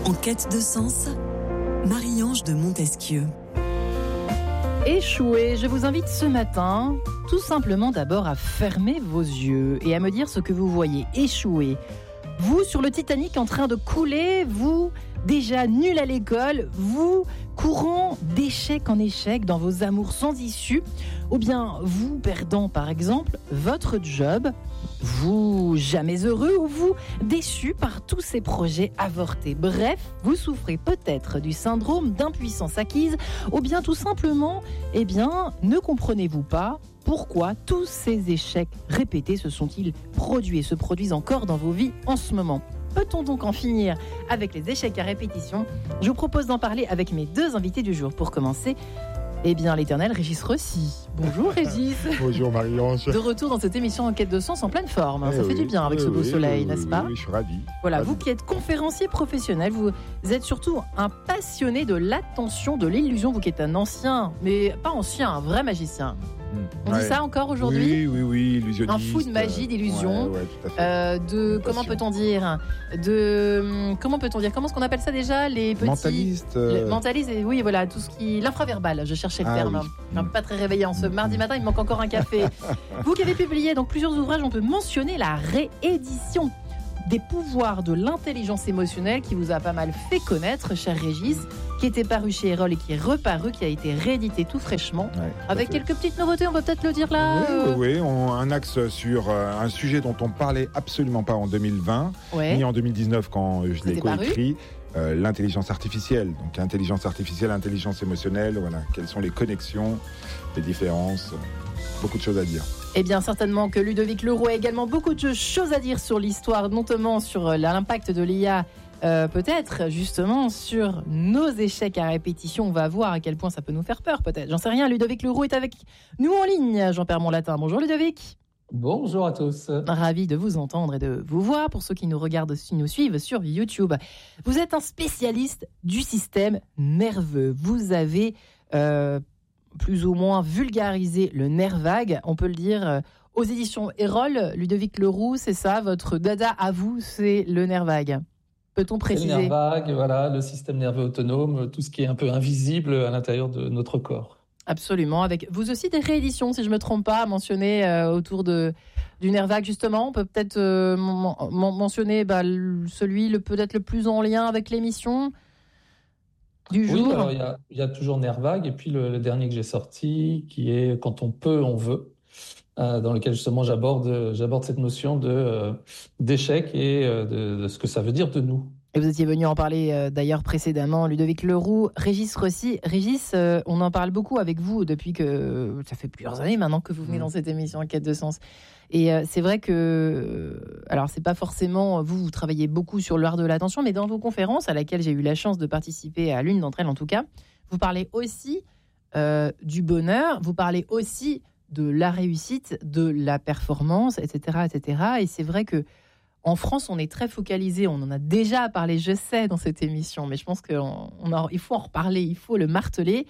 En quête de sens, Marie-Ange de Montesquieu. Échouer, je vous invite ce matin, tout simplement d'abord à fermer vos yeux et à me dire ce que vous voyez échouer. Vous sur le Titanic en train de couler, vous déjà nul à l'école, vous courant d'échec en échec dans vos amours sans issue, ou bien vous perdant par exemple votre job, vous jamais heureux ou vous déçu par tous ces projets avortés. Bref, vous souffrez peut-être du syndrome d'impuissance acquise, ou bien tout simplement, ne comprenez-vous pas pourquoi tous ces échecs répétés se sont-ils produits et se produisent encore dans vos vies en ce moment. Peut-on donc en finir avec les échecs à répétition ? Je vous propose d'en parler avec mes deux invités du jour. Pour commencer, l'éternel Régis Rossi. Bonjour Régis. Bonjour Marie-Ange. De retour dans cette émission En quête de sens en pleine forme. Ça fait du bien avec ce beau soleil, n'est-ce pas ? Oui, je suis ravi. Voilà, ravi. Vous qui êtes conférencier professionnel, vous êtes surtout un passionné de l'attention, de l'illusion, vous qui êtes un ancien, mais pas ancien, un vrai magicien. On dit ça encore aujourd'hui ? Oui, illusionniste. Un fou de magie, d'illusion. Ouais, tout à fait. Comment est-ce qu'on appelle ça déjà ? Les petits... Mentaliste. Mentaliste, oui, voilà, tout ce qui... L'infraverbal, je cherchais le terme. Oui. Pas très réveillant. Ce mardi matin, il me manque encore un café. Vous qui avez publié donc plusieurs ouvrages, on peut mentionner la réédition des pouvoirs de l'intelligence émotionnelle qui vous a pas mal fait connaître, cher Régis, qui était paru chez Erol et qui est reparu, qui a été réédité tout fraîchement, avec quelques petites nouveautés, on va peut-être le dire là. Oui, un axe sur un sujet dont on parlait absolument pas en 2020, ni en 2019 quand je l'ai coécrit. L'intelligence artificielle, donc intelligence artificielle, intelligence émotionnelle, voilà, quelles sont les connexions, les différences, beaucoup de choses à dire. Eh bien, certainement que Ludovic Leroux a également beaucoup de choses à dire sur l'histoire, notamment sur l'impact de l'IA, peut-être justement sur nos échecs à répétition. On va voir à quel point ça peut nous faire peur, peut-être. J'en sais rien. Ludovic Leroux est avec nous en ligne. J'en perds mon latin. Bonjour Ludovic. Bonjour à tous. Ravi de vous entendre et de vous voir. Pour ceux qui nous regardent, qui nous suivent sur YouTube, vous êtes un spécialiste du système nerveux. Vous avez plus ou moins vulgarisé le nerf vague, on peut le dire, aux éditions Erol. Ludovic Leroux, c'est ça, votre dada à vous, c'est le nerf vague. Peut-on préciser ? Le nerf vague, voilà, le système nerveux autonome, tout ce qui est un peu invisible à l'intérieur de notre corps. Absolument, avec vous aussi des rééditions, si je ne me trompe pas, mentionnées autour du nerf vague, justement. On peut peut-être mentionner celui peut-être le plus en lien avec l'émission du jour. Oui, alors il y a toujours nerf vague, et puis le dernier que j'ai sorti, qui est Quand on peut, on veut, dans lequel justement j'aborde cette notion d'échec et de ce que ça veut dire de nous. Et vous étiez venu en parler d'ailleurs précédemment, Ludovic Leroux, Régis Rossi. Régis, on en parle beaucoup avec vous depuis que ça fait plusieurs années maintenant que vous venez dans cette émission En quête de sens. Et c'est vrai que, alors c'est pas forcément, vous travaillez beaucoup sur l'art de l'attention, mais dans vos conférences, à laquelle j'ai eu la chance de participer, à l'une d'entre elles en tout cas, vous parlez aussi du bonheur, vous parlez aussi de la réussite, de la performance, etc., etc. Et c'est vrai que en France, on est très focalisé. On en a déjà parlé, je sais, dans cette émission, mais je pense qu'il faut en reparler, il faut le marteler.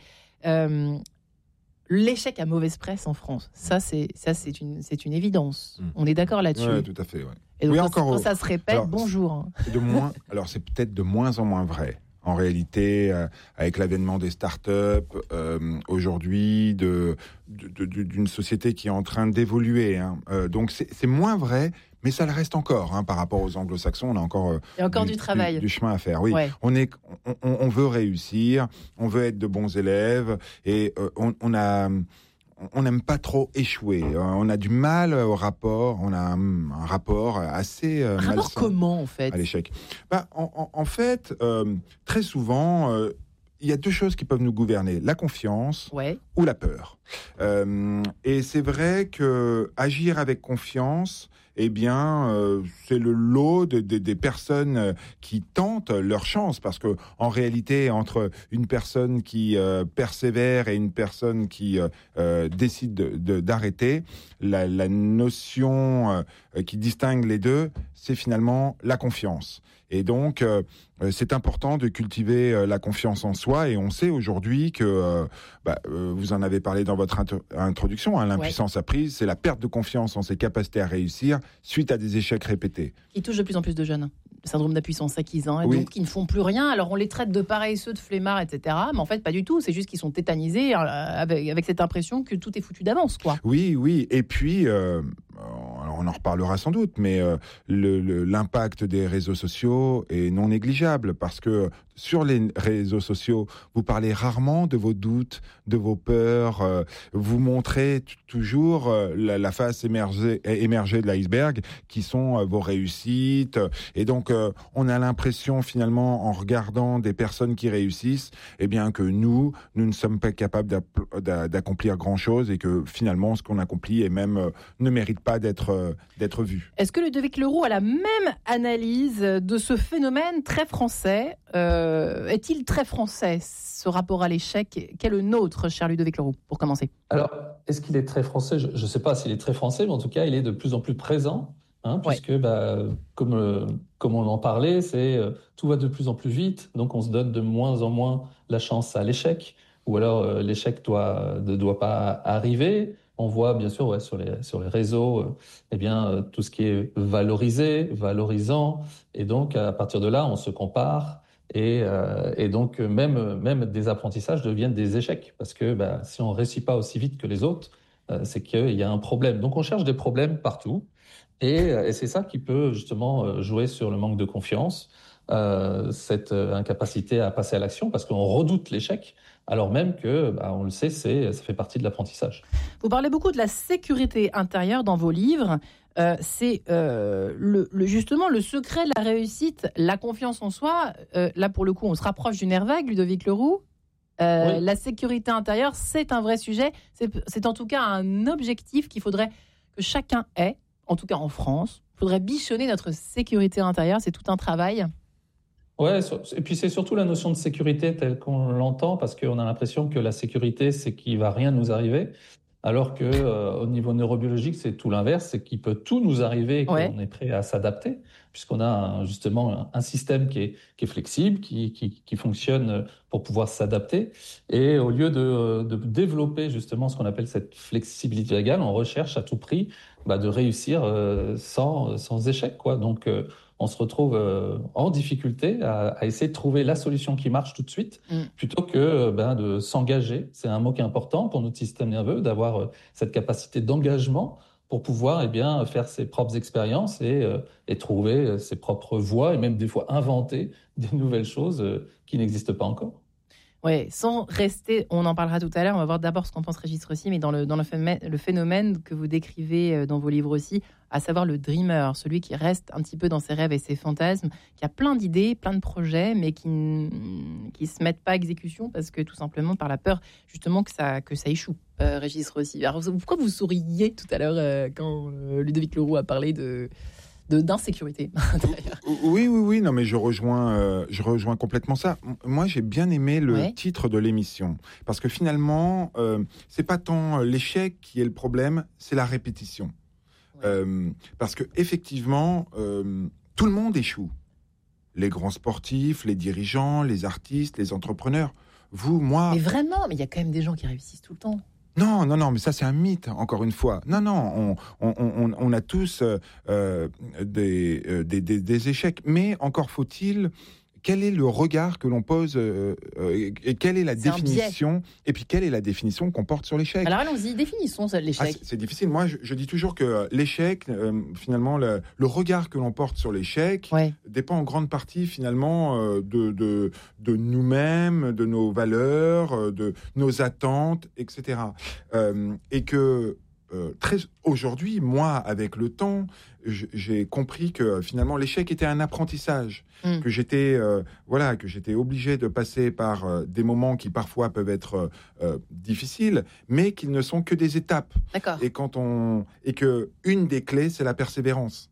L'échec à mauvaise presse en France, c'est une évidence. On est d'accord là-dessus. Oui, tout à fait. Ouais. Et donc, quand ça se répète, bonjour. Alors, c'est peut-être de moins en moins vrai. En réalité, avec l'avènement des startups, aujourd'hui, d'une société qui est en train d'évoluer. Donc, c'est moins vrai, mais ça le reste encore. Par rapport aux anglo-saxons, on a encore, il y a encore du travail. Du chemin à faire. Oui, ouais. On veut réussir, on veut être de bons élèves, et on n'aime pas trop échouer. On a du mal au rapport. On a un rapport assez malsain. Un rapport comment, en fait, à l'échec. En fait, très souvent, il y a deux choses qui peuvent nous gouverner, la confiance ou la peur. Et c'est vrai que agir avec confiance, c'est le lot des personnes qui tentent leur chance, parce que en réalité, entre une personne qui persévère et une personne qui décide d'arrêter, la notion qui distingue les deux, c'est finalement la confiance. Et donc, c'est important de cultiver la confiance en soi. Et on sait aujourd'hui que, vous en avez parlé dans votre introduction, l'impuissance apprise, c'est la perte de confiance en ses capacités à réussir suite à des échecs répétés. Qui touche de plus en plus de jeunes. syndrome d'impuissance acquise, et donc qui ne font plus rien. Alors on les traite de paresseux, de flemmards, etc. Mais en fait, pas du tout. C'est juste qu'ils sont tétanisés avec cette impression que tout est foutu d'avance, quoi. Oui. Et puis, on en reparlera sans doute, mais l'impact des réseaux sociaux est non négligeable parce que sur les réseaux sociaux, vous parlez rarement de vos doutes, de vos peurs. Vous montrez toujours la face émergée de l'iceberg, qui sont vos réussites. Et donc, on a l'impression, finalement, en regardant des personnes qui réussissent, eh bien, que nous ne sommes pas capables d'accomplir grand-chose et que, finalement, ce qu'on accomplit ne mérite pas d'être vu. Est-ce que Ludovic Leroux a la même analyse de ce phénomène très français ? Est-il très français, ce rapport à l'échec ? Quel est le nôtre, cher Ludovic Leroux, pour commencer ? Alors, est-ce qu'il est très français ? Je ne sais pas s'il est très français, mais en tout cas, il est de plus en plus présent, puisque, comme on en parlait, tout va de plus en plus vite, donc on se donne de moins en moins la chance à l'échec, ou alors l'échec ne doit pas arriver. On voit bien sûr sur les réseaux tout ce qui est valorisé, valorisant, et donc à partir de là, on se compare. Et donc, même des apprentissages deviennent des échecs. Parce que si on ne réussit pas aussi vite que les autres, c'est qu'il y a un problème. Donc, on cherche des problèmes partout. Et c'est ça qui peut justement jouer sur le manque de confiance, cette incapacité à passer à l'action, parce qu'on redoute l'échec, alors même que, on le sait, ça fait partie de l'apprentissage. Vous parlez beaucoup de la sécurité intérieure dans vos livres. C'est justement le secret de la réussite, la confiance en soi. Là, pour le coup, on se rapproche du nerf vague, Ludovic Leroux. Oui. La sécurité intérieure, c'est un vrai sujet. C'est en tout cas un objectif qu'il faudrait que chacun ait, en tout cas en France. Il faudrait bichonner notre sécurité intérieure. C'est tout un travail. Ouais, et puis c'est surtout la notion de sécurité telle qu'on l'entend, parce qu'on a l'impression que la sécurité, c'est qu'il ne va rien nous arriver. Alors qu'au niveau neurobiologique, c'est tout l'inverse, c'est qu'il peut tout nous arriver et qu'on est prêt à s'adapter, puisqu'on a justement un système qui est flexible, qui fonctionne pour pouvoir s'adapter. Et au lieu de développer justement ce qu'on appelle cette flexibilité égale, on recherche à tout prix de réussir sans échec, quoi. Donc, on se retrouve en difficulté à essayer de trouver la solution qui marche tout de suite, plutôt que de s'engager. C'est un mot qui est important pour notre système nerveux, d'avoir cette capacité d'engagement pour pouvoir faire ses propres expériences et trouver ses propres voies, et même des fois inventer des nouvelles choses qui n'existent pas encore. Oui, sans rester, on en parlera tout à l'heure, on va voir d'abord ce qu'en pense Régis Rossi, mais dans le phénomène que vous décrivez dans vos livres aussi, à savoir le dreamer, celui qui reste un petit peu dans ses rêves et ses fantasmes, qui a plein d'idées, plein de projets, mais qui ne se mettent pas à exécution parce que tout simplement par la peur justement que ça échoue. Régis Rossi. Alors pourquoi vous souriez tout à l'heure quand Ludovic Leroux a parlé d'insécurité intérieure? Oui, non, mais je rejoins complètement ça. Moi, j'ai bien aimé le titre de l'émission, parce que finalement, c'est pas tant l'échec qui est le problème, c'est la répétition. Parce que effectivement, tout le monde échoue. Les grands sportifs, les dirigeants, les artistes, les entrepreneurs. Vous, moi. Mais vraiment, mais il y a quand même des gens qui réussissent tout le temps. Non, mais ça c'est un mythe, encore une fois. Non, on a tous des échecs, mais encore faut-il, quel est le regard que l'on pose et quelle est la définition, et puis quelle est la définition qu'on porte sur l'échec. Alors allons-y, définissons l'échec. C'est difficile. Moi, je dis toujours que l'échec, finalement, le regard que l'on porte sur l'échec dépend en grande partie, finalement, de nous-mêmes, de nos valeurs, de nos attentes, etc. Et que aujourd'hui, moi, avec le temps, j'ai compris que finalement l'échec était un apprentissage, que j'étais obligé de passer par des moments qui parfois peuvent être difficiles, mais qu'ils ne sont que des étapes. D'accord. Et que une des clés, c'est la persévérance.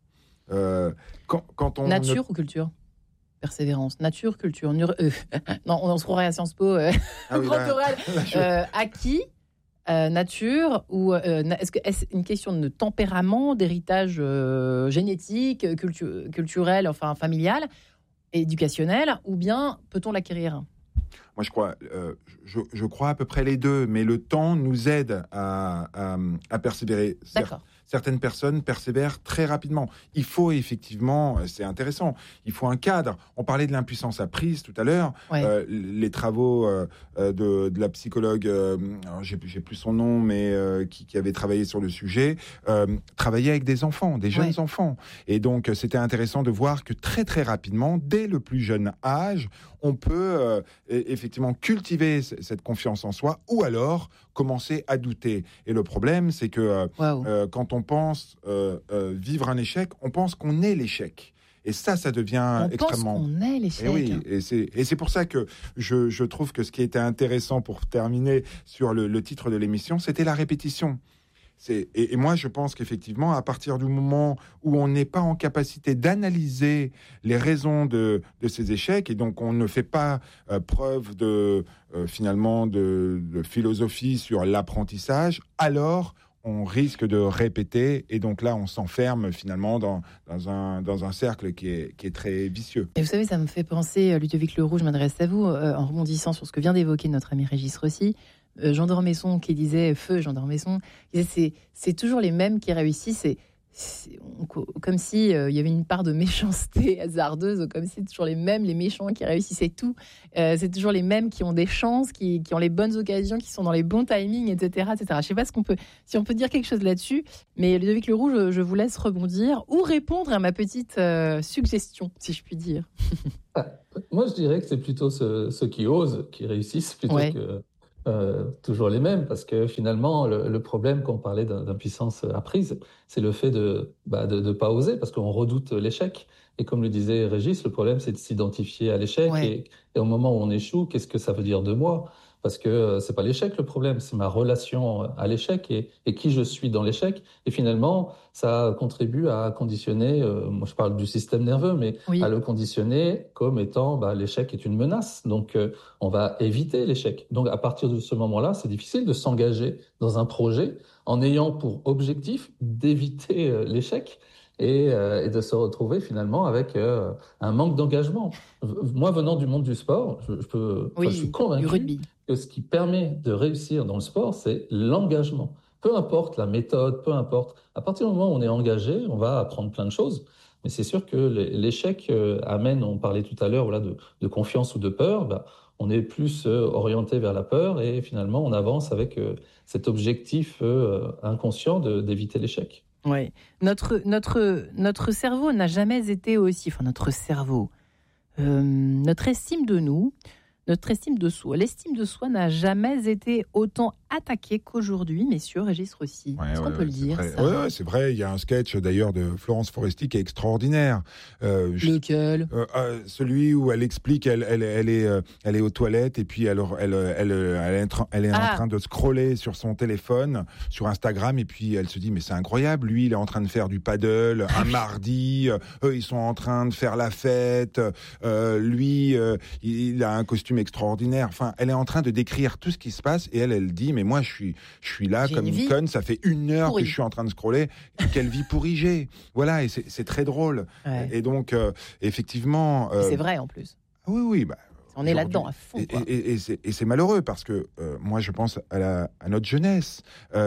Nature ou culture? Persévérance, nature, culture. Non, on se croirait à Sciences Po. Grand oral. Acquis. Nature, ou est-ce une question de tempérament, d'héritage génétique, culturel, enfin familial, éducationnel, ou bien peut-on l'acquérir? Moi, je crois à peu près les deux, mais le temps nous aide à persévérer. D'accord. certaines personnes persévèrent très rapidement. Il faut effectivement, c'est intéressant, il faut un cadre. On parlait de l'impuissance apprise tout à l'heure. Les travaux de la psychologue, j'ai plus son nom, mais qui avait travaillé sur le sujet, travaillait avec des enfants, des jeunes enfants. Et donc, c'était intéressant de voir que très, très rapidement, dès le plus jeune âge, on peut effectivement cultiver cette confiance en soi ou alors commencer à douter. Et le problème, c'est que quand on pense vivre un échec, on pense qu'on est l'échec. Et ça devient extrêmement... On pense qu'on est l'échec. Et c'est pour ça que je trouve que ce qui était intéressant pour terminer sur le titre de l'émission, c'était la répétition. Et moi, je pense qu'effectivement, à partir du moment où on n'est pas en capacité d'analyser les raisons de ces échecs, et donc on ne fait pas preuve finalement de philosophie sur l'apprentissage, alors on risque de répéter, et donc là, on s'enferme finalement dans un cercle qui est très vicieux. Et vous savez, ça me fait penser, Ludovic Leroux, je m'adresse à vous, en rebondissant sur ce que vient d'évoquer notre ami Régis Rossi. Jean d'Ormesson qui disait, feu Jean d'Ormesson, c'est toujours les mêmes qui réussissent, comme si il y avait une part de méchanceté hasardeuse, comme si c'est toujours les mêmes, les méchants qui réussissaient tout, c'est toujours les mêmes qui ont des chances, qui ont les bonnes occasions, qui sont dans les bons timings, etc. Je ne sais pas si on peut dire quelque chose là-dessus, mais Ludovic Leroux, je vous laisse rebondir ou répondre à ma petite suggestion, si je puis dire. Moi, je dirais que c'est plutôt ceux qui osent, qui réussissent, plutôt que toujours les mêmes, parce que finalement, le problème, quand on parlait d'impuissance apprise, c'est le fait de pas oser, parce qu'on redoute l'échec. Et comme le disait Régis, le problème, c'est de s'identifier à l'échec. Et au moment où on échoue, qu'est-ce que ça veut dire de moi ? Parce que c'est pas l'échec le problème, c'est ma relation à l'échec et qui je suis dans l'échec. Et finalement, ça contribue à conditionner, moi je parle du système nerveux, mais à le conditionner comme étant l'échec est une menace. Donc on va éviter l'échec. Donc à partir de ce moment-là, c'est difficile de s'engager dans un projet en ayant pour objectif d'éviter l'échec. Et de se retrouver finalement avec un manque d'engagement. Moi, venant du monde du sport, je suis convaincu que ce qui permet de réussir dans le sport, c'est l'engagement. Peu importe la méthode, peu importe. À partir du moment où on est engagé, on va apprendre plein de choses. Mais c'est sûr que l'échec amène, on parlait tout à l'heure de confiance ou de peur, on est plus orienté vers la peur et finalement on avance avec cet objectif inconscient d'éviter l'échec. Oui, notre cerveau n'a jamais été aussi... Enfin, notre cerveau, notre estime de nous, notre estime de soi. L'estime de soi n'a jamais été autant attaquée qu'aujourd'hui, messieurs, Régis Rossi. Est-ce qu'on peut le dire, ça ? Oui, c'est vrai. Il y a un sketch, d'ailleurs, de Florence Foresti qui est extraordinaire. Lequel ? Celui où elle explique, elle est aux toilettes et puis elle est en train de scroller sur son téléphone, sur Instagram, et puis elle se dit, mais c'est incroyable, lui, il est en train de faire du paddle un mardi, eux, ils sont en train de faire la fête, lui, il a un costume extraordinaire. Enfin, elle est en train de décrire tout ce qui se passe et elle dit, mais moi je suis là comme une conne, ça fait 1 heure pourrie que je suis en train de scroller, quelle vie pourrie j'ai. Voilà, et c'est très drôle. Ouais. Et donc effectivement c'est vrai en plus. Oui, on est là-dedans à fond. Et c'est malheureux parce que moi je pense à notre jeunesse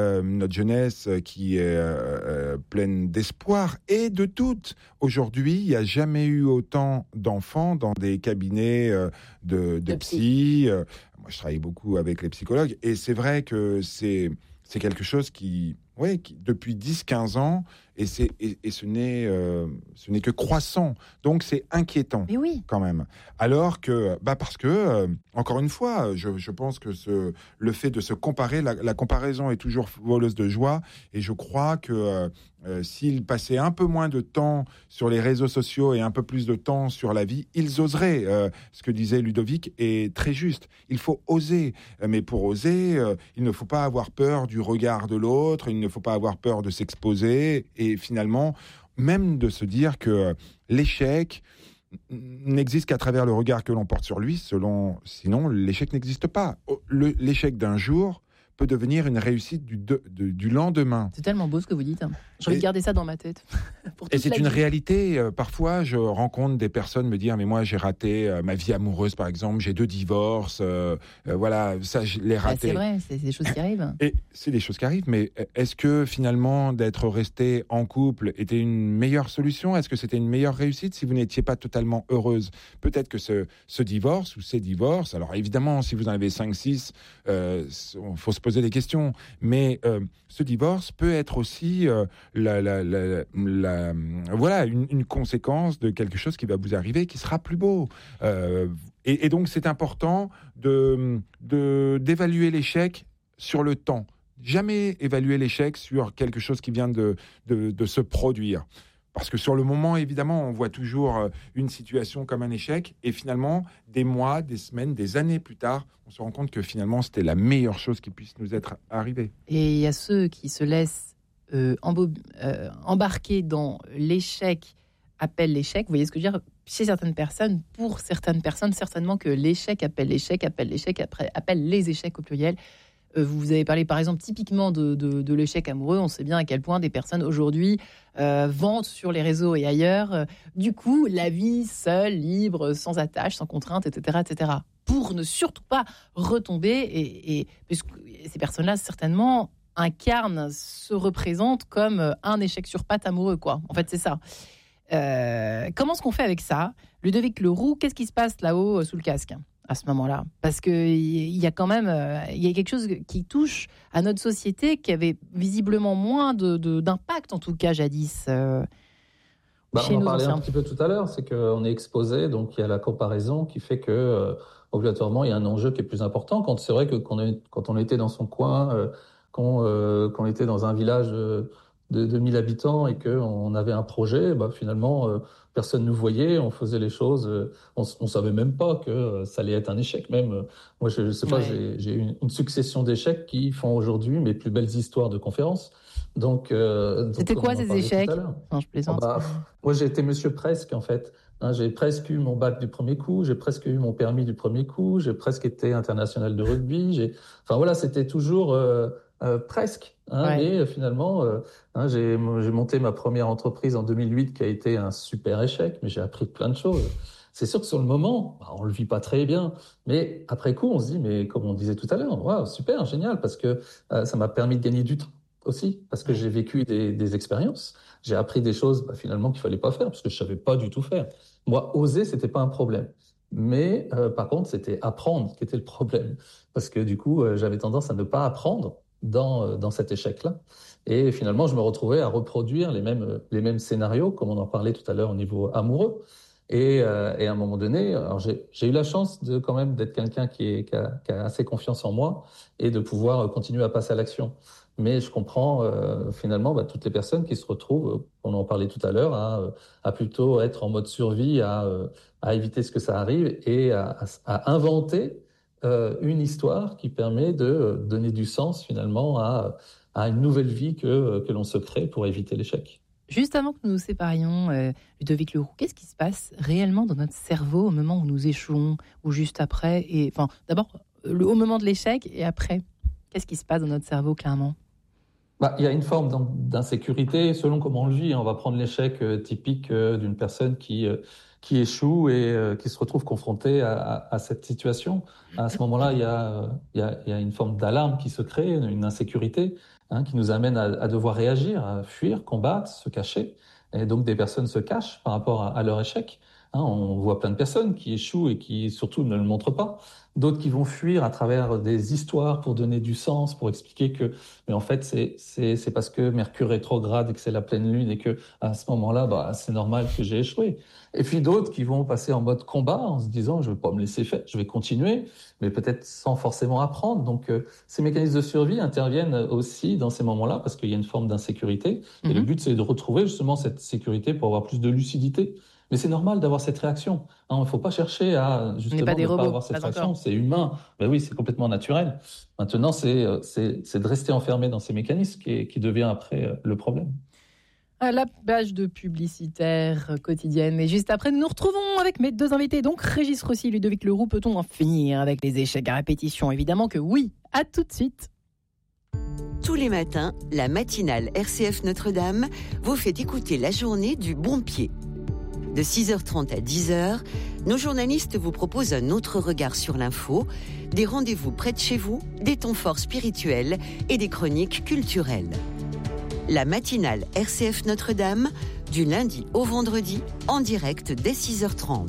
qui est pleine d'espoir et de doute. Aujourd'hui, il n'y a jamais eu autant d'enfants dans des cabinets de psy. Moi, je travaille beaucoup avec les psychologues et c'est vrai que c'est quelque chose qui depuis 10-15 ans, et ce n'est que croissant. Donc, c'est inquiétant quand même. Alors que, parce que, encore une fois, je pense que le fait de se comparer, la comparaison est toujours voleuse de joie, et je crois que s'ils passaient un peu moins de temps sur les réseaux sociaux et un peu plus de temps sur la vie, ils oseraient. Ce que disait Ludovic est très juste. Il faut oser. Mais pour oser, il ne faut pas avoir peur du regard de l'autre, il ne faut pas avoir peur de s'exposer et finalement, même de se dire que l'échec n'existe qu'à travers le regard que l'on porte sur lui, sinon l'échec n'existe pas. L'échec d'un jour peut devenir une réussite du lendemain. C'est tellement beau ce que vous dites. J'ai envie de garder ça dans ma tête. Et c'est une réalité. Parfois, je rencontre des personnes me dire, mais moi, j'ai raté ma vie amoureuse, par exemple. J'ai 2 divorces. Voilà, ça, je l'ai raté. C'est vrai, c'est des choses qui arrivent. Et c'est des choses qui arrivent, mais est-ce que finalement, d'être resté en couple était une meilleure solution ? Est-ce que c'était une meilleure réussite si vous n'étiez pas totalement heureuse ? Peut-être que ce divorce ou ces divorces, alors évidemment, si vous en avez 5-6, faut se poser des questions. Mais ce divorce peut être aussi voilà, une conséquence de quelque chose qui va vous arriver, qui sera plus beau. Et donc, c'est important d'évaluer l'échec sur le temps. Jamais évaluer l'échec sur quelque chose qui vient de se produire. Parce que sur le moment, évidemment, on voit toujours une situation comme un échec. Et finalement, des mois, des semaines, des années plus tard, on se rend compte que finalement, c'était la meilleure chose qui puisse nous être arrivée. Et il y a ceux qui se laissent embarquer dans l'échec, appelle l'échec. Vous voyez ce que je veux dire ? Chez certaines personnes, pour certaines personnes, certainement que l'échec appelle l'échec, appelle les échecs au pluriel. Vous avez parlé par exemple typiquement de l'échec amoureux. On sait bien à quel point des personnes aujourd'hui vantent sur les réseaux et ailleurs. Du coup, la vie seule, libre, sans attache, sans contrainte, etc., etc. Pour ne surtout pas retomber. Et puisque ces personnes-là, certainement, incarnent, se représentent comme un échec sur pattes amoureux, quoi. En fait, c'est ça. Comment est-ce qu'on fait avec ça ? Ludovic Leroux, qu'est-ce qui se passe là-haut sous le casque à ce moment-là ? Parce qu'il y a quand même il y a quelque chose qui touche à notre société qui avait visiblement moins d'impact, en tout cas jadis. On en parlait un petit peu tout à l'heure, c'est qu'on est exposé, donc il y a la comparaison qui fait que obligatoirement il y a un enjeu qui est plus important. C'est vrai que quand on était dans son coin, qu'on était dans un village de 1000 habitants et qu'on avait un projet, finalement, personne ne nous voyait, on faisait les choses, on ne savait même pas que ça allait être un échec. Même, moi, je ne sais pas, j'ai eu une succession d'échecs qui font aujourd'hui mes plus belles histoires de conférences. Donc, c'était quoi ces échecs ? Non, je plaisante. Moi, j'ai été monsieur presque, en fait. J'ai presque eu mon bac du premier coup, j'ai presque eu mon permis du premier coup, j'ai presque été international de rugby. Enfin voilà, c'était toujours... presque, mais finalement, j'ai monté ma première entreprise en 2008 qui a été un super échec, mais j'ai appris plein de choses. C'est sûr que sur le moment, on le vit pas très bien, mais après coup, on se dit, mais comme on disait tout à l'heure, waouh, super, génial, parce que ça m'a permis de gagner du temps aussi, parce que j'ai vécu des expériences, j'ai appris des choses finalement qu'il fallait pas faire, parce que je savais pas du tout faire. Moi, oser, c'était pas un problème. Mais par contre, c'était apprendre qui était le problème, parce que du coup, j'avais tendance à ne pas apprendre dans cet échec-là. Et finalement, je me retrouvais à reproduire les mêmes scénarios, comme on en parlait tout à l'heure au niveau amoureux. Et à un moment donné, alors j'ai eu la chance quand même d'être quelqu'un qui a assez confiance en moi et de pouvoir continuer à passer à l'action. Mais je comprends finalement toutes les personnes qui se retrouvent, on en parlait tout à l'heure, à plutôt être en mode survie, à éviter ce que ça arrive et à inventer une histoire qui permet de donner du sens finalement à une nouvelle vie que l'on se crée pour éviter l'échec. Juste avant que nous nous séparions, Ludovic Leroux, qu'est-ce qui se passe réellement dans notre cerveau au moment où nous échouons ou juste après d'abord, au moment de l'échec et après, qu'est-ce qui se passe dans notre cerveau clairement ? Il y a une forme d'insécurité selon comment on le vit. On va prendre l'échec typique d'une personne qui échoue et qui se retrouve confrontée à cette situation. À ce moment-là, il y a une forme d'alarme qui se crée, une insécurité qui nous amène à devoir réagir, à fuir, combattre, se cacher. Et donc des personnes se cachent par rapport à leur échec. On voit plein de personnes qui échouent et qui surtout ne le montrent pas. D'autres qui vont fuir à travers des histoires pour donner du sens, pour expliquer que, mais en fait, c'est parce que Mercure rétrograde et que c'est la pleine lune et que à ce moment-là, c'est normal que j'ai échoué. Et puis d'autres qui vont passer en mode combat en se disant, je vais pas me laisser faire, je vais continuer, mais peut-être sans forcément apprendre. Donc, ces mécanismes de survie interviennent aussi dans ces moments-là parce qu'il y a une forme d'insécurité. Et le but, c'est de retrouver justement cette sécurité pour avoir plus de lucidité. Mais c'est normal d'avoir cette réaction. Il ne faut pas chercher à justement ne pas avoir cette réaction. C'est humain. Ben oui, c'est complètement naturel. Maintenant, c'est de rester enfermé dans ces mécanismes qui devient après le problème. À la page de publicitaire quotidienne. Et juste après, nous nous retrouvons avec mes deux invités. Donc, Régis Rossi et Ludovic Leroux. Peut-on en finir avec les échecs à répétition ? Évidemment que oui. À tout de suite. Tous les matins, la matinale RCF Notre-Dame vous fait écouter la journée du bon pied. De 6h30 à 10h, nos journalistes vous proposent un autre regard sur l'info, des rendez-vous près de chez vous, des temps forts spirituels et des chroniques culturelles. La matinale RCF Notre-Dame, du lundi au vendredi, en direct dès 6h30.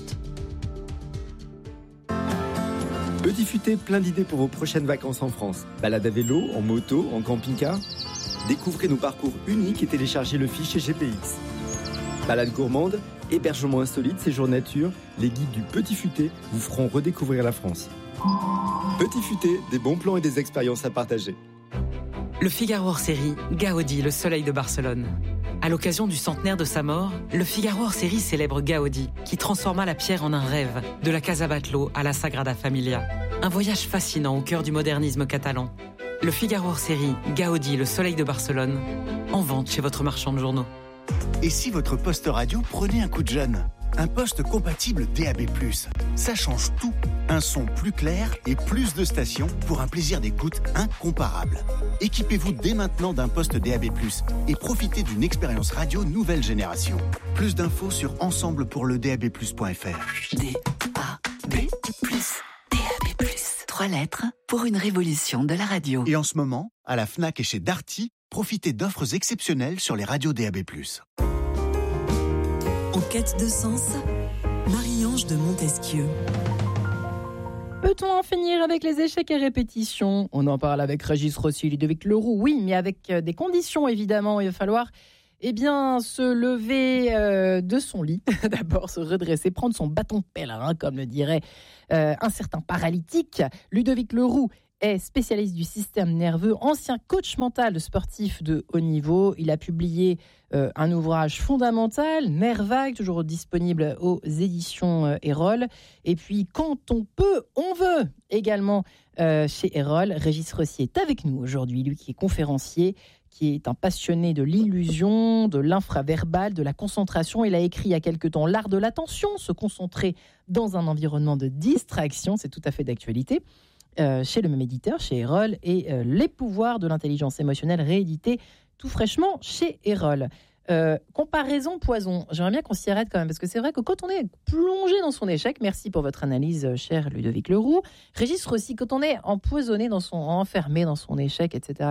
Petit Futé, plein d'idées pour vos prochaines vacances en France. Balade à vélo, en moto, en camping-car. Découvrez nos parcours uniques et téléchargez le fichier GPX. Balade gourmande, hébergement insolite, séjour nature, les guides du Petit Futé vous feront redécouvrir la France. Petit Futé, des bons plans et des expériences à partager. Le Figaro hors-série, Gaudi, le soleil de Barcelone. À l'occasion du centenaire de sa mort, le Figaro hors-série célèbre Gaudi, qui transforma la pierre en un rêve, de la Casa Batlló à la Sagrada Familia. Un voyage fascinant au cœur du modernisme catalan. Le Figaro hors-série, Gaudi, le soleil de Barcelone, en vente chez votre marchand de journaux. Et si votre poste radio prenait un coup de jeune ? Un poste compatible DAB+. Ça change tout. Un son plus clair et plus de stations pour un plaisir d'écoute incomparable. Équipez-vous dès maintenant d'un poste DAB+, et profitez d'une expérience radio nouvelle génération. Plus d'infos sur ensemblepourledab+.fr. DAB+. 3 lettres pour une révolution de la radio. Et en ce moment, à la Fnac et chez Darty, profitez d'offres exceptionnelles sur les radios DAB+. En quête de sens, Marie-Ange de Montesquieu. Peut-on en finir avec les échecs et répétitions ? On en parle avec Régis Rossi, Ludovic Leroux, oui, mais avec des conditions évidemment. Il va falloir se lever de son lit, d'abord se redresser, prendre son bâton pèlerin, comme le dirait un certain paralytique. Ludovic Leroux est spécialiste du système nerveux, ancien coach mental sportif de haut niveau. Il a publié un ouvrage fondamental, Nerfs vagues, toujours disponible aux éditions Erol. Et puis, quand on peut, on veut, également chez Erol. Régis Rossi est avec nous aujourd'hui, lui qui est conférencier, qui est un passionné de l'illusion, de l'infraverbal, de la concentration. Il a écrit il y a quelque temps L'art de l'attention, se concentrer dans un environnement de distraction. C'est tout à fait d'actualité. Chez le même éditeur, chez Erol, et Les pouvoirs de l'intelligence émotionnelle, réédité tout fraîchement chez Erol. Comparaison poison, j'aimerais bien qu'on s'y arrête quand même, parce que c'est vrai que quand on est plongé dans son échec, merci pour votre analyse, cher Ludovic Leroux, Régis Rossi, quand on est empoisonné, enfermé dans son échec, etc.,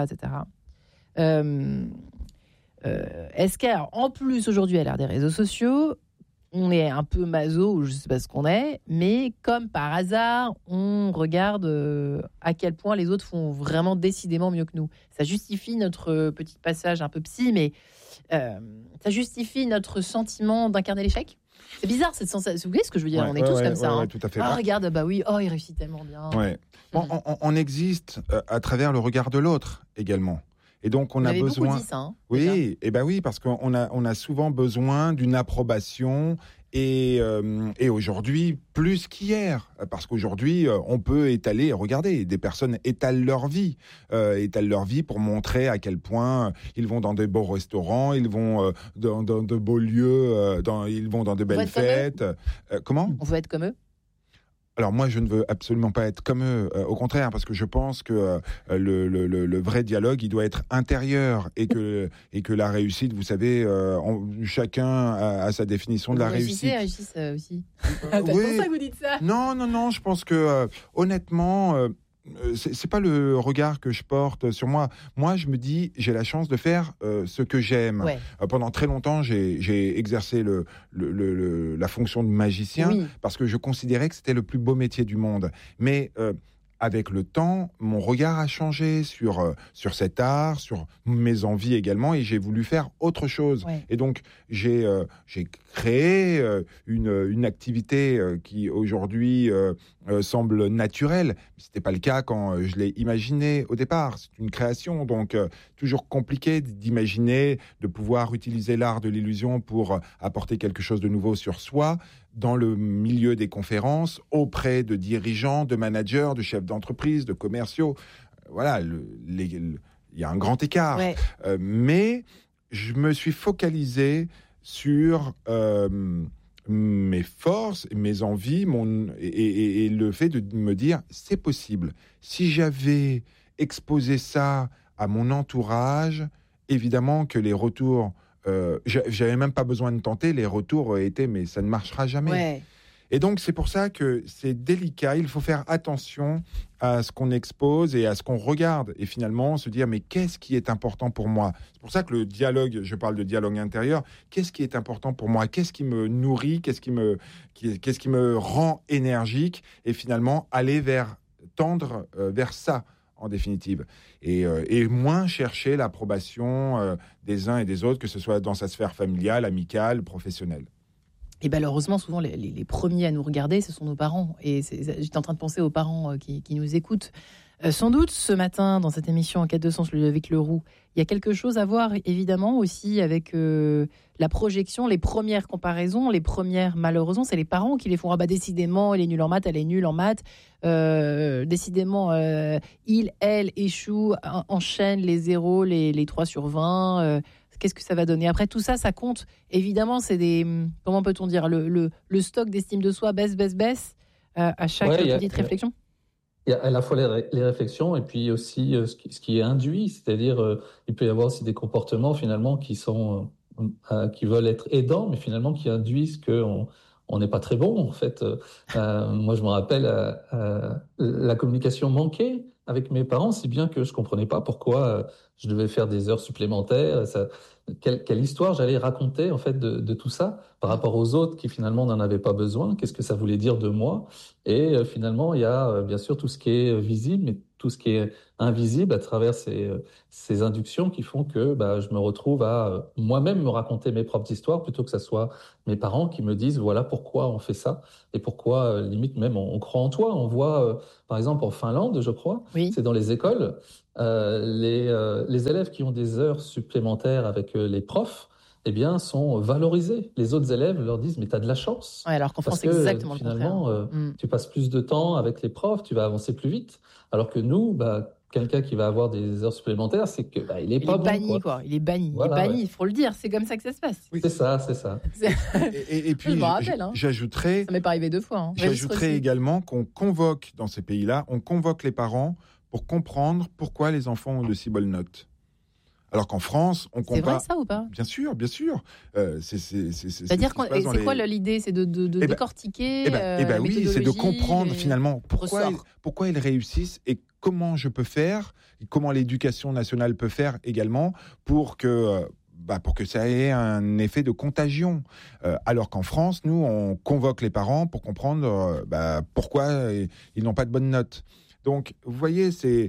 est-ce qu'en plus aujourd'hui à l'ère des réseaux sociaux, on est un peu maso, ou je ne sais pas ce qu'on est, mais comme par hasard, on regarde à quel point les autres font vraiment décidément mieux que nous. Ça justifie notre petit passage un peu psy, mais ça justifie notre sentiment d'incarner l'échec. C'est bizarre cette sensation. Vous voyez ce que je veux dire ? On est tous comme ça. Tout à fait. Ah, regarde, bah oui, il réussit tellement bien. Ouais. Bon, on existe à travers le regard de l'autre également. Et donc, on a besoin. Beaucoup dit ça, hein, oui, et oui, parce qu'on a souvent besoin d'une approbation. Et aujourd'hui, plus qu'hier, parce qu'aujourd'hui, on peut étaler, regardez, des personnes étalent leur vie pour montrer à quel point ils vont dans des beaux restaurants, ils vont dans de beaux lieux, ils vont dans de belles fêtes. Comment ? On veut être comme eux ? Alors moi, je ne veux absolument pas être comme eux, au contraire, parce que je pense que le vrai dialogue, il doit être intérieur, et que la réussite, vous savez, chacun a sa définition de la réussite. Régis, aussi. C'est pour ça que vous dites ça. Non, je pense que honnêtement, c'est pas le regard que je porte sur moi. Moi, je me dis, j'ai la chance de faire ce que j'aime. Ouais. Pendant très longtemps, j'ai exercé la fonction de magicien, parce que je considérais que c'était le plus beau métier du monde. Mais avec le temps, mon regard a changé sur cet art, sur mes envies également, et j'ai voulu faire autre chose. Ouais. Et donc, j'ai créé une activité qui aujourd'hui semble naturelle. Ce n'était pas le cas quand je l'ai imaginé au départ. C'est une création, donc toujours compliqué d'imaginer, de pouvoir utiliser l'art de l'illusion pour apporter quelque chose de nouveau sur soi, dans le milieu des conférences, auprès de dirigeants, de managers, de chefs d'entreprise, de commerciaux. Voilà, il y a un grand écart. Ouais. Mais je me suis focalisé sur mes forces, mes envies, et le fait de me dire, c'est possible. Si j'avais exposé ça à mon entourage, évidemment que les retours, j'avais même pas besoin de tenter, les retours étaient, mais ça ne marchera jamais. Ouais. Et donc, c'est pour ça que c'est délicat. Il faut faire attention à ce qu'on expose et à ce qu'on regarde. Et finalement, se dire, mais qu'est-ce qui est important pour moi ? C'est pour ça que le dialogue, je parle de dialogue intérieur, qu'est-ce qui est important pour moi ? Qu'est-ce qui me nourrit ? Qu'est-ce qui me rend énergique ? Et finalement, tendre vers ça, en définitive. Et moins chercher l'approbation des uns et des autres, que ce soit dans sa sphère familiale, amicale, professionnelle. Et malheureusement, souvent, les premiers à nous regarder, ce sont nos parents. Et j'étais en train de penser aux parents qui nous écoutent. Sans doute, ce matin, dans cette émission En quête de sens, avec Leroux, il y a quelque chose à voir, évidemment, aussi avec la projection, les premières comparaisons, malheureusement, c'est les parents qui les font. Ah bah, décidément, il est nul en maths, elle est nulle en maths. Décidément, il, elle échoue, enchaîne les zéros, les 3 sur 20. Qu'est-ce que ça va donner ? Après, tout ça, ça compte. Évidemment, c'est comment peut-on dire, le stock d'estime de soi baisse à chaque petite réflexion. Il y a à la fois les réflexions et puis aussi ce qui est induit, c'est-à-dire il peut y avoir aussi des comportements finalement qui veulent être aidants, mais finalement qui induisent qu'on n'est pas très bon en fait. Moi, je me rappelle la communication manquée avec mes parents, si bien que je comprenais pas pourquoi je devais faire des heures supplémentaires. Quelle histoire j'allais raconter en fait de tout ça par rapport aux autres qui finalement n'en avaient pas besoin. Qu'est-ce que ça voulait dire de moi ? Et finalement, il y a bien sûr tout ce qui est visible, mais tout ce qui est invisible à travers ces inductions qui font que je me retrouve à moi-même me raconter mes propres histoires plutôt que ce soit mes parents qui me disent voilà pourquoi on fait ça et pourquoi limite même on croit en toi. On voit par exemple en Finlande, je crois, c'est dans les écoles, les élèves qui ont des heures supplémentaires avec les profs, eh bien, sont valorisés. Les autres élèves leur disent « mais tu as de la chance ». Ouais, alors qu'en France, c'est exactement le contraire. Finalement, tu passes plus de temps avec les profs, tu vas avancer plus vite. Alors que nous, quelqu'un qui va avoir des heures supplémentaires, c'est que il est pas banni, bon. Il est banni, voilà, il est banni, il faut le dire. C'est comme ça que ça se passe. Oui. C'est ça. Et puis, je me rappelle, j'ajouterais... Ça m'est pas arrivé 2 fois. J'ajouterais également qu'on convoque, dans ces pays-là, on convoque les parents pour comprendre pourquoi les enfants ont de si bonnes notes. Alors qu'en France, on compare... C'est vrai ça ou pas ? Bien sûr. C'est-à-dire, c'est quoi l'idée ? C'est de décortiquer oui, c'est de comprendre finalement pourquoi ils réussissent et comment je peux faire, et comment l'éducation nationale peut faire également pour que ça ait un effet de contagion. Alors qu'en France, nous, on convoque les parents pour comprendre pourquoi ils n'ont pas de bonnes notes. Donc, vous voyez, c'est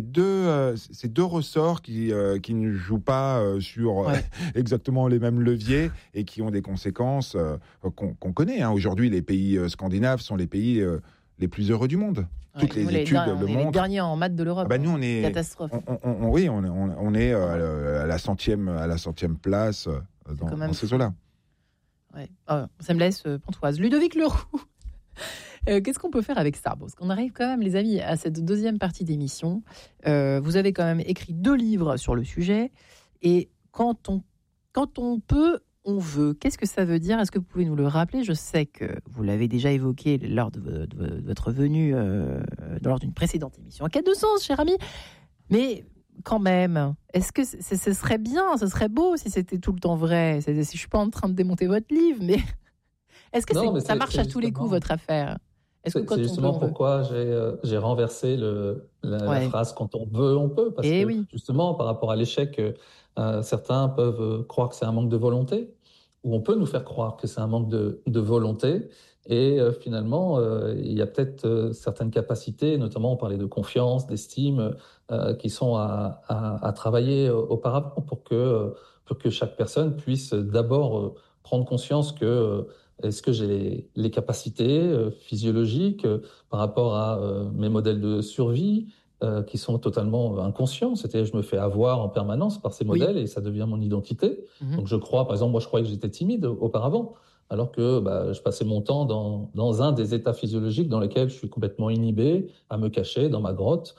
deux ressorts qui ne jouent pas sur exactement les mêmes leviers et qui ont des conséquences qu'on connaît. Aujourd'hui, les pays scandinaves sont les pays les plus heureux du monde. Toutes les études le montrent. On est les derniers en maths de l'Europe. Nous, on est catastrophe. On est à la centième place dans ces eaux-là. Ouais. Ça me laisse pantoise. Ludovic Leroux. Qu'est-ce qu'on peut faire avec ça ? Parce qu'on arrive quand même, les amis, à cette deuxième partie d'émission. Vous avez quand même écrit 2 livres sur le sujet. Et quand on peut, on veut. Qu'est-ce que ça veut dire ? Est-ce que vous pouvez nous le rappeler ? Je sais que vous l'avez déjà évoqué lors de votre venue, lors d'une précédente émission. En quête de sens, cher ami. Mais quand même, est-ce que ce serait bien, ce serait beau si c'était tout le temps vrai ? Si je ne suis pas en train de démonter votre livre, mais est-ce que ça marche à tous les coups, votre affaire ? C'est justement pourquoi j'ai renversé la phrase « quand on veut, on peut ». Parce que justement, par rapport à l'échec, certains peuvent croire que c'est un manque de volonté, ou on peut nous faire croire que c'est un manque de volonté. Et finalement, il y a peut-être certaines capacités, notamment on parlait de confiance, d'estime, qui sont à travailler auparavant pour que chaque personne puisse d'abord prendre conscience que est-ce que j'ai les capacités physiologiques par rapport à mes modèles de survie qui sont totalement inconscients. C'est-à-dire je me fais avoir en permanence par ces modèles et ça devient mon identité. Donc je crois, par exemple, moi je croyais que j'étais timide auparavant, alors que je passais mon temps dans un des états physiologiques dans lesquels je suis complètement inhibé, à me cacher dans ma grotte,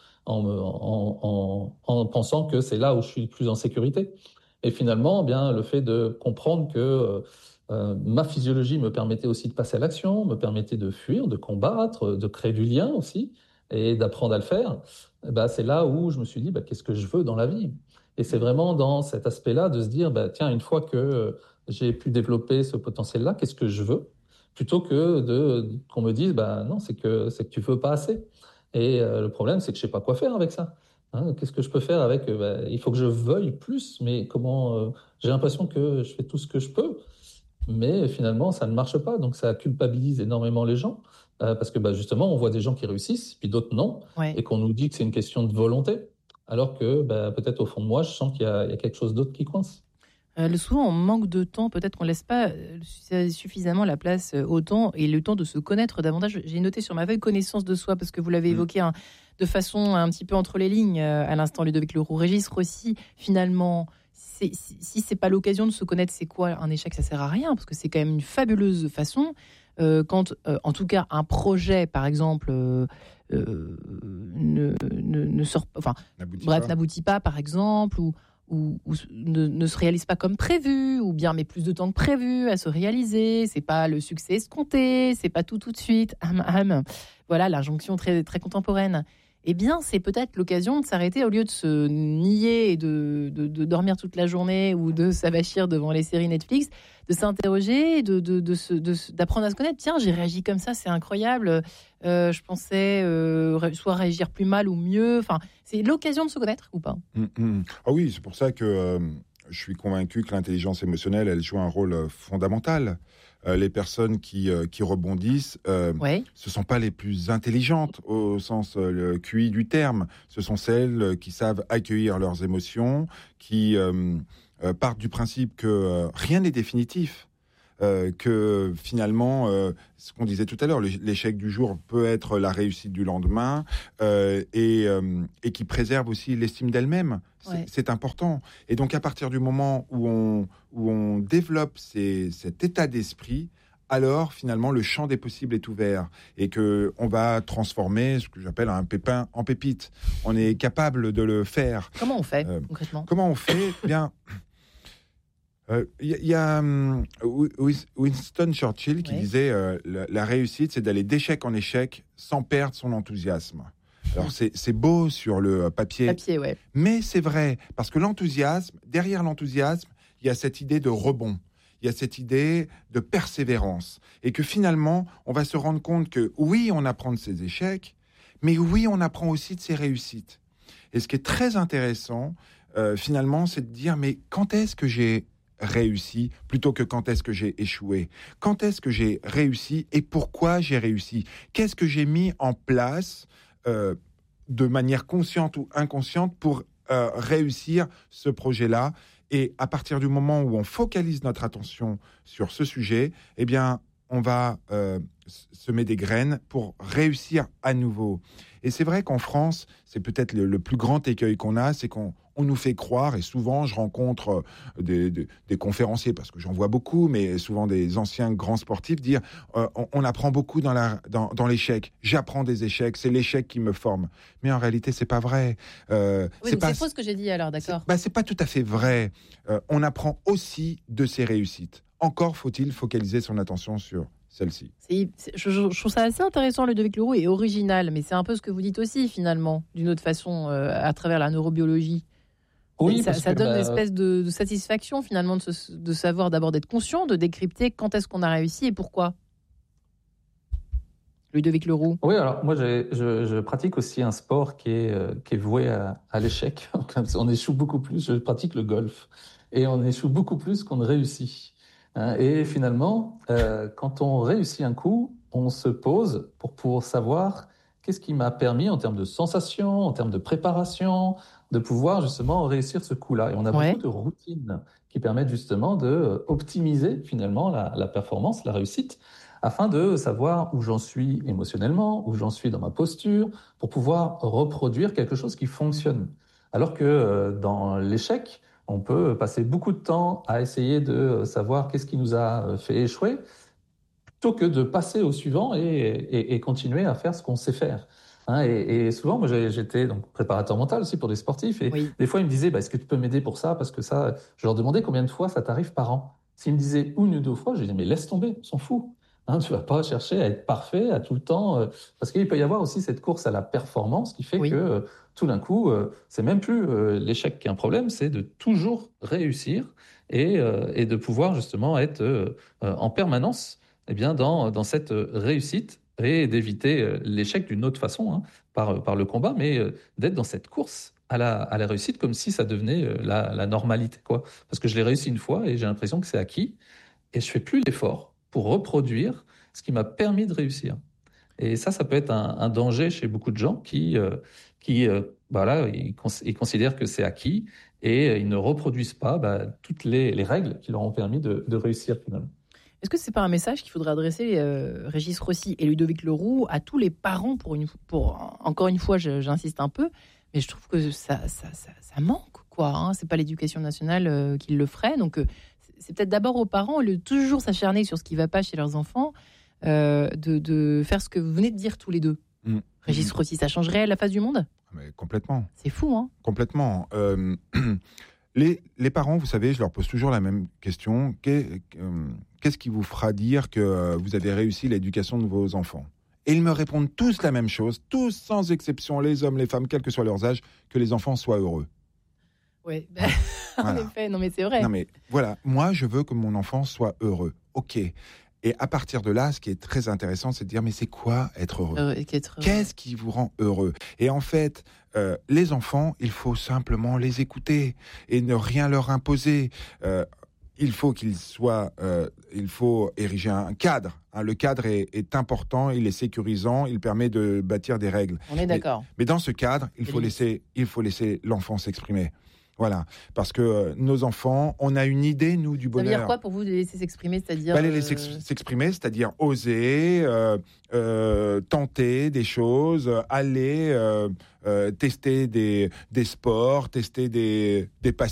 en pensant que c'est là où je suis le plus en sécurité. Et finalement, le fait de comprendre que ma physiologie me permettait aussi de passer à l'action, me permettait de fuir, de combattre, de créer du lien aussi, et d'apprendre à le faire, c'est là où je me suis dit, qu'est-ce que je veux dans la vie? Et c'est vraiment dans cet aspect-là de se dire, tiens, une fois que j'ai pu développer ce potentiel-là, qu'est-ce que je veux? Plutôt que qu'on me dise, non, c'est que tu veux pas assez. Et le problème, c'est que je sais pas quoi faire avec ça. Qu'est-ce que je peux faire avec il faut que je veuille plus, mais comment j'ai l'impression que je fais tout ce que je peux, mais finalement, ça ne marche pas. Donc, ça culpabilise énormément les gens, parce que justement, on voit des gens qui réussissent, puis d'autres non, et qu'on nous dit que c'est une question de volonté, alors que peut-être au fond de moi, je sens qu'il y a quelque chose d'autre qui coince. Souvent, on manque de temps, peut-être qu'on ne laisse pas suffisamment la place au temps et le temps de se connaître davantage. J'ai noté sur ma feuille connaissance de soi, parce que vous l'avez évoqué de façon un petit peu entre les lignes à l'instant, Ludovic Leroux. Régis Rossi, finalement, si ce n'est pas l'occasion de se connaître, c'est quoi un échec? Ça ne sert à rien, parce que c'est quand même une fabuleuse façon. Quand, en tout cas, un projet, par exemple, n'aboutit pas, par exemple, ou ne se réalise pas comme prévu, ou bien met plus de temps que prévu à se réaliser, c'est pas le succès escompté, c'est pas tout de suite, voilà l'injonction très, très contemporaine. Eh bien, c'est peut-être l'occasion de s'arrêter, au lieu de se nier et de dormir toute la journée ou de s'avachir devant les séries Netflix, de s'interroger, d'apprendre à se connaître. Tiens, j'ai réagi comme ça, c'est incroyable. Je pensais soit réagir plus mal ou mieux. Enfin, c'est l'occasion de se connaître ou pas? Ah oui, c'est pour ça que je suis convaincu que l'intelligence émotionnelle, elle joue un rôle fondamental. Les personnes qui rebondissent, ce sont pas les plus intelligentes au sens le QI du terme. Ce sont celles qui savent accueillir leurs émotions, qui partent du principe que rien n'est définitif. Que finalement, ce qu'on disait tout à l'heure, l'échec du jour peut être la réussite du lendemain, et qui préserve aussi l'estime d'elle-même. C'est important. Et donc, à partir du moment où on développe cet état d'esprit, alors finalement, le champ des possibles est ouvert et qu'on va transformer ce que j'appelle un pépin en pépite. On est capable de le faire. Comment on fait, concrètement? Comment on fait? Bien... y a Winston Churchill qui disait la réussite, c'est d'aller d'échec en échec sans perdre son enthousiasme. Alors c'est beau sur le papier, mais c'est vrai, parce que derrière l'enthousiasme, il y a cette idée de rebond, il y a cette idée de persévérance, et que finalement, on va se rendre compte que oui, on apprend de ses échecs, mais oui, on apprend aussi de ses réussites. Et ce qui est très intéressant, finalement, c'est de dire, mais quand est-ce que j'ai réussi plutôt que quand est-ce que j'ai échoué? Quand est-ce que j'ai réussi et pourquoi j'ai réussi? Qu'est-ce que j'ai mis en place de manière consciente ou inconsciente pour réussir ce projet-là? Et à partir du moment où on focalise notre attention sur ce sujet, eh bien, on va semer des graines pour réussir à nouveau. Et c'est vrai qu'en France, c'est peut-être le plus grand écueil qu'on a, c'est qu'on nous fait croire, et souvent je rencontre des conférenciers, parce que j'en vois beaucoup, mais souvent des anciens grands sportifs, dire on apprend beaucoup dans l'échec. J'apprends des échecs, c'est l'échec qui me forme. Mais en réalité, c'est pas vrai. C'est faux ce que j'ai dit alors, d'accord. C'est pas tout à fait vrai. On apprend aussi de ses réussites. Encore faut-il focaliser son attention sur celle-ci. Je trouve ça assez intéressant, Ludovic Leroux, et original, mais c'est un peu ce que vous dites aussi, finalement, d'une autre façon, à travers la neurobiologie. Oui, ça donne une espèce de satisfaction, finalement, de savoir d'abord d'être conscient, de décrypter quand est-ce qu'on a réussi et pourquoi. Ludovic Leroux. Oui, alors moi, je pratique aussi un sport qui est voué à l'échec. On échoue beaucoup plus. Je pratique le golf. Et on échoue beaucoup plus qu'on ne réussit. Et finalement, quand on réussit un coup, on se pose pour savoir qu'est-ce qui m'a permis, en termes de sensations, en termes de préparation, de pouvoir justement réussir ce coup-là. Et on a beaucoup de routines qui permettent justement de optimiser finalement la performance, la réussite, afin de savoir où j'en suis émotionnellement, où j'en suis dans ma posture, pour pouvoir reproduire quelque chose qui fonctionne. Alors que dans l'échec, on peut passer beaucoup de temps à essayer de savoir qu'est-ce qui nous a fait échouer, plutôt que de passer au suivant et continuer à faire ce qu'on sait faire. Et souvent, moi, j'étais donc préparateur mental aussi pour des sportifs. Et des fois, ils me disaient, est-ce que tu peux m'aider pour ça? Parce que ça, je leur demandais combien de fois ça t'arrive par an. S'ils me disaient une ou deux fois, je disais, mais laisse tomber, on s'en fout. Tu vas pas chercher à être parfait à tout le temps, parce qu'il peut y avoir aussi cette course à la performance qui fait que tout d'un coup, c'est même plus l'échec qui est un problème, c'est de toujours réussir et de pouvoir justement être en permanence dans cette réussite et d'éviter l'échec d'une autre façon, par le combat, mais d'être dans cette course à la réussite comme si ça devenait la normalité, quoi. Parce que je l'ai réussi une fois et j'ai l'impression que c'est acquis et je fais plus l'effort pour reproduire ce qui m'a permis de réussir. Et ça peut être un danger chez beaucoup de gens qui ils considèrent que c'est acquis et ils ne reproduisent pas toutes les règles qui leur ont permis de réussir finalement. Est-ce que c'est pas un message qu'il faudrait adresser, Régis Rossi et Ludovic Leroux, à tous les parents encore une fois, j'insiste un peu, mais je trouve que ça manque, quoi. C'est pas l'éducation nationale qui le ferait, donc c'est peut-être d'abord aux parents, au lieu de toujours s'acharner sur ce qui ne va pas chez leurs enfants, de faire ce que vous venez de dire tous les deux. Régis Rossi, ça changerait la face du monde ? Mais complètement. C'est fou, hein ? Complètement. Les parents, vous savez, je leur pose toujours la même question. Qu'est-ce qui vous fera dire que vous avez réussi l'éducation de vos enfants ? Et ils me répondent tous la même chose, tous sans exception, les hommes, les femmes, quel que soit leurs âges, que les enfants soient heureux. Oui, en effet, non mais c'est vrai. Non mais voilà, moi je veux que mon enfant soit heureux. Ok. Et à partir de là, ce qui est très intéressant, c'est de dire mais c'est quoi être heureux ? Qu'est-ce qui vous rend heureux ? Et en fait, les enfants, il faut simplement les écouter et ne rien leur imposer. Il faut il faut ériger un cadre. Le cadre est important, il est sécurisant, il permet de bâtir des règles. On est d'accord. Mais dans ce cadre, il faut laisser l'enfant s'exprimer. Voilà, parce que nos enfants, on a une idée, nous, du bonheur. Ça veut dire quoi pour vous de les laisser s'exprimer, c'est-à-dire les laisser s'exprimer, c'est-à-dire oser, tenter des choses, aller tester des sports, tester des passions.